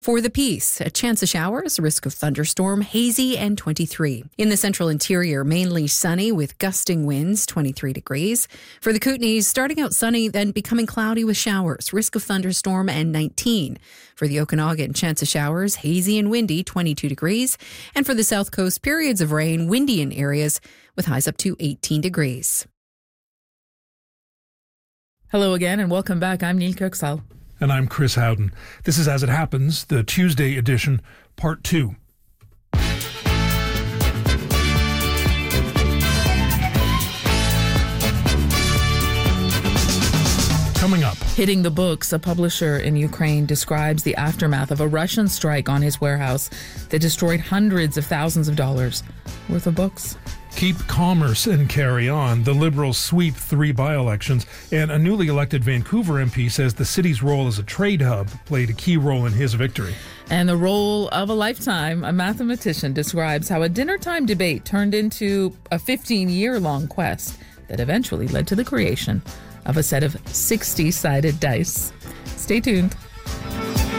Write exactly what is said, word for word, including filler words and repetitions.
For the Peace, a chance of showers, risk of thunderstorm, hazy and twenty-three. In the central interior, mainly sunny with gusting winds, twenty-three degrees. For the Kootenays, starting out sunny, then becoming cloudy with showers, risk of thunderstorm and nineteen. For the Okanagan, chance of showers, hazy and windy, twenty-two degrees. And for the South Coast, periods of rain, windy in areas with highs up to eighteen degrees. Hello again and welcome back. I'm Neil Kirksall. And I'm Chris Howden. This is As It Happens, the Tuesday edition, part two. Coming up. Hitting the books, a publisher in Ukraine describes the aftermath of a Russian strike on his warehouse that destroyed hundreds of thousands of dollars worth of books. Keep commerce and carry on. The Liberals sweep three by-elections, and a newly elected Vancouver M P says the city's role as a trade hub played a key role in his victory. And the role of a lifetime, a mathematician describes how a dinner-time debate turned into a fifteen-year-long quest that eventually led to the creation of a set of sixty-sided dice. Stay tuned.